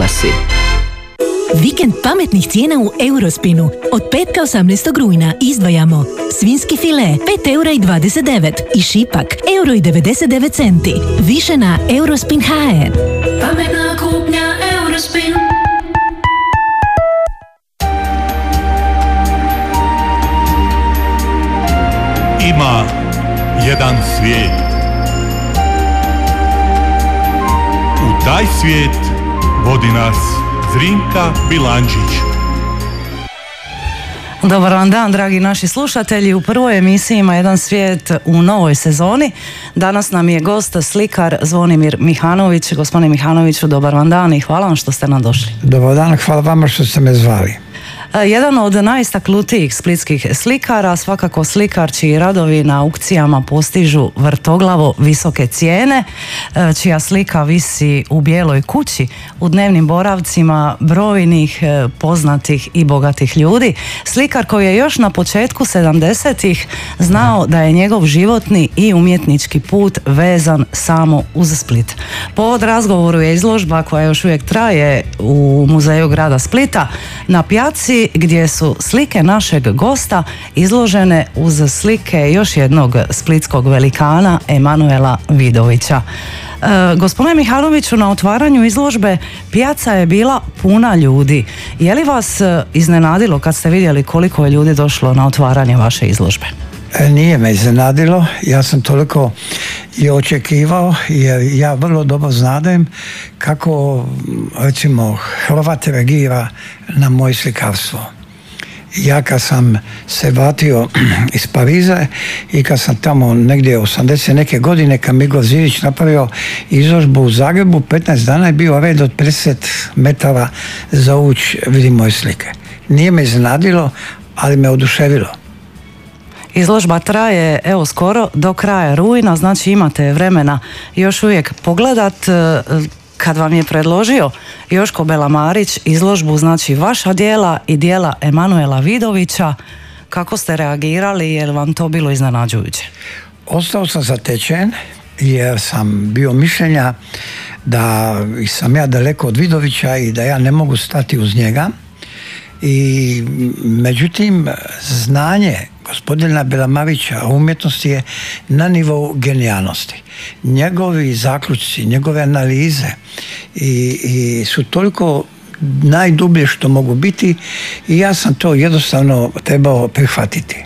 oglasi. Vikend pametnih cijena u Eurospinu. Od petka 18. rujna izdvajamo svinjski file 5,29 € i šipak 1,99 €. Više na Eurospin.hr. Pametna kupnja Eurospin. Ima jedan svijet. U taj svijet vodi nas Zrinka Bilandžić. Dobar vam dan, dragi naši slušatelji. U prvoj emisiji Ima jedan svijet u novoj sezoni. Danas nam je gost slikar Zvonimir Mihanović. Gospodine Mihanoviću, dobar vam dan i hvala vam što ste nam došli. Dobar dan, hvala vama što ste me zvali. Jedan od najistaknutijih splitskih slikara, svakako slikar čiji radovi na aukcijama postižu vrtoglavo visoke cijene, čija slika visi u Bijeloj kući u dnevnim boravcima brojnih poznatih i bogatih ljudi. Slikar koji je još na početku 70-ih znao da je njegov životni i umjetnički put vezan samo uz Split. Povod razgovoru je izložba koja još uvijek traje u Muzeju grada Splita na Pjaci, gdje su slike našeg gosta izložene uz slike još jednog splitskog velikana, Emanuela Vidovića. Gospodine Mihanoviću, na otvaranju izložbe Pjaca je bila puna ljudi. Je li vas iznenadilo kad ste vidjeli koliko je ljudi došlo na otvaranje vaše izložbe? Nije me iznenadilo, ja sam toliko i očekivao, jer ja vrlo dobro znadem kako, recimo, Hrvat reagira na moje slikarstvo. Ja kad sam se vratio iz Pariza i kad sam tamo negdje 80 neke godine, kad Migor Zirić napravio izložbu u Zagrebu, 15 dana je bio red od 50 metara za ući vidi moje slike. Nije me iznenadilo, ali me oduševilo. Izložba traje evo skoro do kraja rujna, znači imate vremena još uvijek pogledat. Kad vam je predložio Joško Belamarić izložbu, znači vaša djela i djela Emanuela Vidovića, kako ste reagirali, je li vam to bilo iznenađujuće? Ostao sam zatečen jer sam bio mišljenja da sam ja daleko od Vidovića i da ja ne mogu stati uz njega. I međutim, znanje gospodina Belamarića o umjetnosti je na nivou genijalnosti. Njegovi zaključci, njegove analize i su toliko najdublje što mogu biti i ja sam to jednostavno trebao prihvatiti.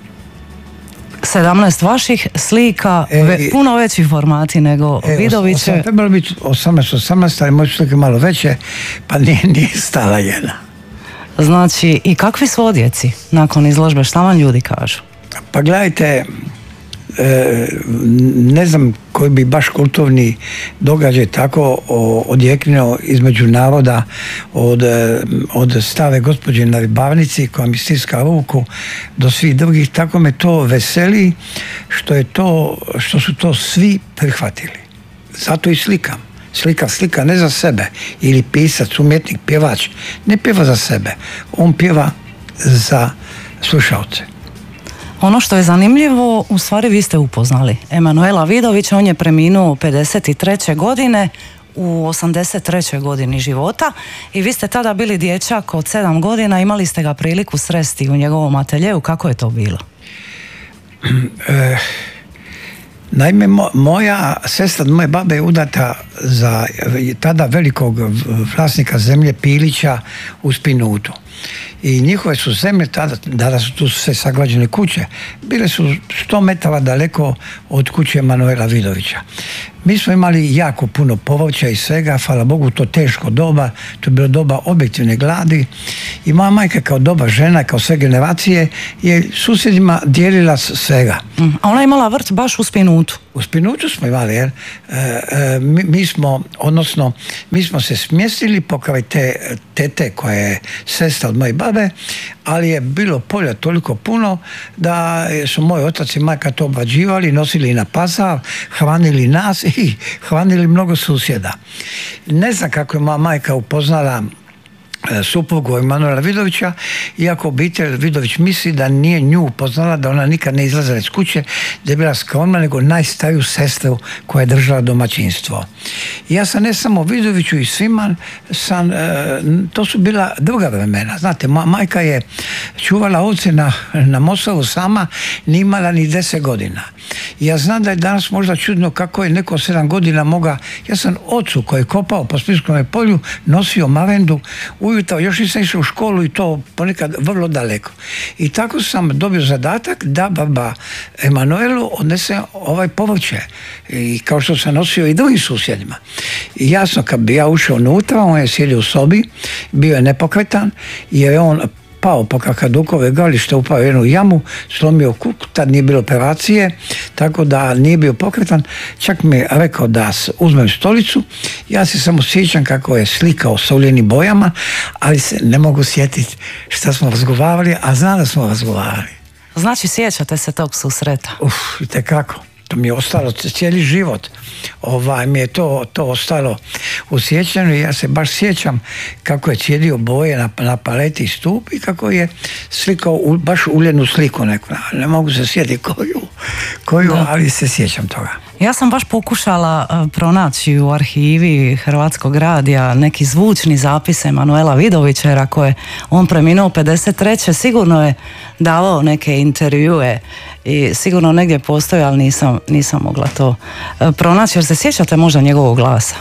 17 vaših slika, puno veći formati nego Vidoviće. Trebalo biti 18, ali moje slike malo veće, pa nije stala jedna. Znači, i kakvi su odjeci nakon izložbe? Šta vam ljudi kažu? Pa gledajte, ne znam koji bi baš kulturni događaj tako odjeknuo između naroda od stare gospođe na ribarnici koja mi stiska ruku do svih drugih. Tako me to veseli što su to svi prihvatili. Zato i slikam. Slika ne za sebe, ili pisac, umjetnik, pjevač ne pjeva za sebe, on pjeva za slušalce. Ono što je zanimljivo, u stvari vi ste upoznali Emanuela Vidovića, on je preminuo 53. godine, u 83. godini života i vi ste tada bili dječak od 7 godina, imali ste ga priliku sresti u njegovom ateljeu, kako je to bilo? Naime, moja sestra od moje babe je udata za tada velikog vlasnika zemlje Pilića u Spinutu. I njihove su zemlje, tada su tu sve sagrađene kuće, bile su 100 metara daleko od kuće Emanuela Vidovića. Mi smo imali jako puno povrća i svega, hvala Bogu, to teško doba, to je bilo doba objektivne gladi i moja majka kao dobra žena, kao sve generacije, je susjedima dijelila svega. A ona je imala vrt baš u Spinutu? U Spinutu smo imali, jer mi smo se smjestili pokraj te tete koja je sestra od moje babe, ali je bilo polja toliko puno da su moj otac i majka to obrađivali, nosili na pazar, hranili nas i hranili mnogo susjeda. Ne znam kako je moja majka upoznala suprugu Emanuela Vidovića, iako obitelj Vidović misli da nije nju upoznala, da ona nikad ne izlazila iz kuće, da je bila skromna, nego najstariju sestru koja je držala domaćinstvo. Ja sam ne samo Vidoviću i svima, to su bila druga vremena. Znate, majka je čuvala ovce na Mosavu sama, nije imala ni 10 godina. I ja znam da je danas možda čudno kako je neko 7 godina mogao. Ja sam ocu koji je kopao po Splitskom polju nosio marendu ujutro, još nisam išao u školu i to ponekad vrlo daleko. I tako sam dobio zadatak da baba Emanuelu odnese ovaj povrće. I kao što sam nosio i drugim susjedima. I jasno, kad bi ja ušao unutra, on je sjedio u sobi, bio je nepokretan, jer je on pao po kakadukove galište, upao u jednu jamu, slomio kuk, tad nije bilo operacije, tako da nije bio pokretan. Čak mi je rekao da uzmem stolicu. Ja se samo sjećam kako je slikao sa uljenim bojama, ali se ne mogu sjetiti šta smo razgovarali, a znam da smo razgovarali. Znači, sjećate se tog susreta? Itekako. To mi je ostalo cijeli život. Mi je to ostalo u sjećanju i ja se baš sjećam kako je cijedio boje na paleti stup i kako je slikao baš uljenu sliku neku. Ne mogu se sjetiti koju, ali se sjećam toga. Ja sam baš pokušala pronaći u arhivi Hrvatskog radija neki zvučni zapis Emanuela Vidovića, jer ako je on preminuo 53. sigurno je davao neke intervjue i sigurno negdje postoji, ali nisam mogla to pronaći. Jer se sjećate možda njegovog glasa?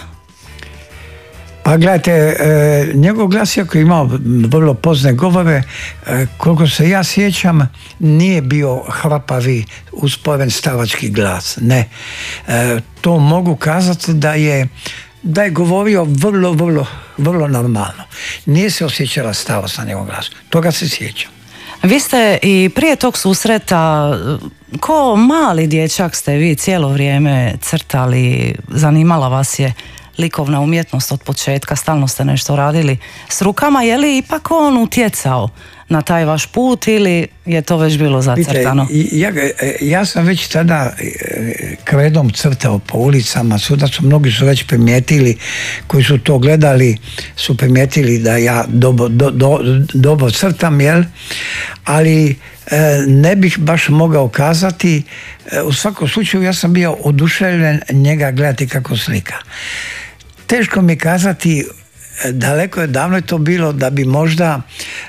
Pa gledajte, njegov glas iako je imao vrlo pozne govore, koliko se ja sjećam, nije bio hrapavi, usporen stavački glas. Ne. To mogu kazati da je govorio vrlo normalno. Nije se osjećala stavost na njegovom glasu. Toga se sjećam. Vi ste i prije tog susreta, ko mali dječak ste vi cijelo vrijeme crtali, zanimala vas je likovna umjetnost od početka, stalno ste nešto radili s rukama. Je li ipak on utjecao na taj vaš put ili je to već bilo zacrtano? Ja sam već tada kredom crtao po ulicama, mnogi su već primijetili, koji su to gledali, su primijetili da ja dobro crtam, jel? Ali ne bih baš mogao kazati. U svakom slučaju ja sam bio oduševljen njega gledati kako slika. Teško mi je kazati, daleko je, davno je to bilo da bi možda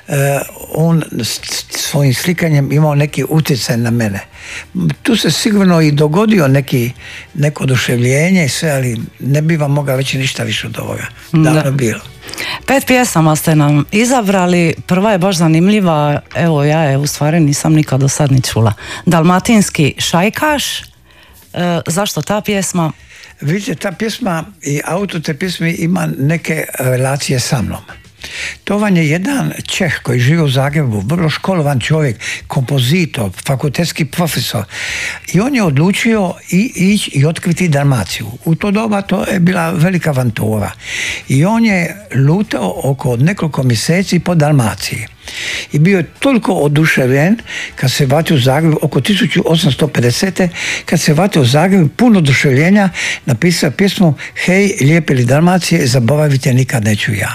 on svojim slikanjem imao neki utjecaj na mene. Tu se sigurno i dogodio neko oduševljenje i sve, ali ne bi vam mogao reći ništa više od ovoga. Davno je bilo. 5 pjesama ste nam izabrali, prva je baš zanimljiva, evo ja je u stvari nisam nikad do sad ni čula. Dalmatinski šajkaš, zašto ta pjesma? Vidite, ta pjesma i autor te pjesme ima neke relacije sa mnom. To vam je jedan Čeh koji živi u Zagrebu, vrlo školovan čovjek, kompozitor, fakultetski profesor. I on je odlučio ići i otkriti Dalmaciju. U to doba to je bila velika avantura. I on je lutao oko nekoliko mjeseci po Dalmaciji. I bio je toliko oduševljen kad se vratio u Zagreb, oko 1850. kad se vratio u Zagreb, puno oduševljenja, napisao pjesmu Hej, lijepe li Dalmacije, zaboravite nikad neću ja.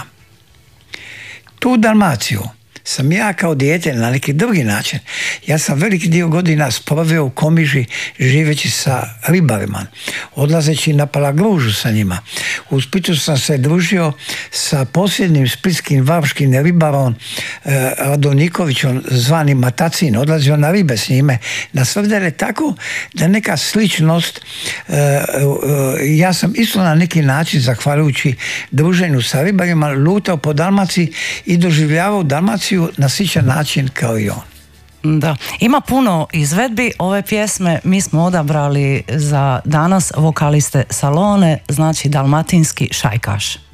Tu Dalmaciju sam ja kao dijete na neki drugi način. Ja sam veliki dio godina proveo u Komiži živeći sa ribarima, odlazeći na Palagružu sa njima. U Splitu sam se družio sa posljednjim splitskim varškim ribarom Radovnikovićom zvanim Matacin, odlazio na ribe s njime na Svrdele, tako da neka sličnost, ja sam isto na neki način, zahvaljujući druženju sa ribarima, lutao po Dalmaciji i doživljavao Dalmaciju na sličan način kao i on. Da, ima puno izvedbi ove pjesme, mi smo odabrali za danas vokaliste Salone, znači Dalmatinski šajkaš.